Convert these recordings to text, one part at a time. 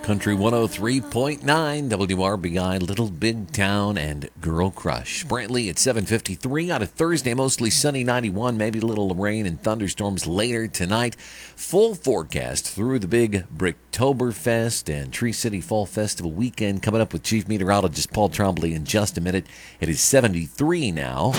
Country 103.9 WRBI, Little Big Town and Girl Crush. Brantley at 7:53 on a Thursday, mostly sunny 91, maybe a little rain and thunderstorms later tonight. Full forecast through the big Bricktoberfest and Tree City Fall Festival weekend coming up with Chief Meteorologist Paul Trombley in just a minute. It is 73 now.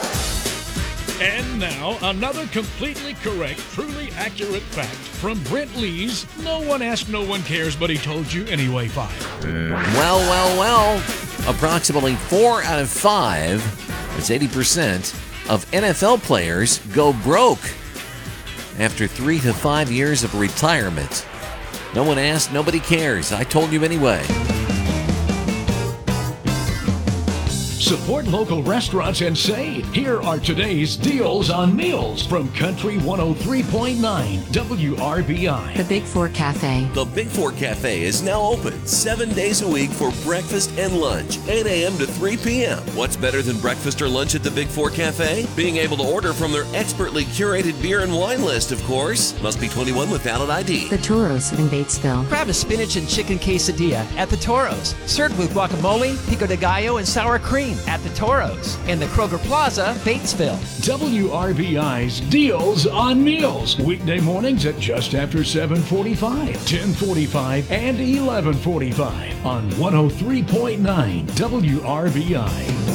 And now, another completely correct, truly accurate fact from Brent Lee's No One Asked, No One Cares, But He Told You Anyway file. Well. Approximately 4 out of 5, that's 80%, of NFL players go broke after 3 to 5 years of retirement. No one asked, nobody cares. I told you anyway. Support local restaurants and save. Here are today's deals on meals from Country 103.9 WRBI. The Big Four Cafe. The Big Four Cafe is now open 7 days a week for breakfast and lunch, 8 a.m. to 3 p.m. What's better than breakfast or lunch at the Big Four Cafe? Being able to order from their expertly curated beer and wine list, of course. Must be 21 with valid ID. The Toros in Batesville. Grab a spinach and chicken quesadilla at the Toros. Served with guacamole, pico de gallo, and sour cream at the Toros in the Kroger Plaza, Batesville. WRBI's Deals on Meals. Weekday mornings at just after 7:45, 10:45, and 11:45 on 103.9 WRBI.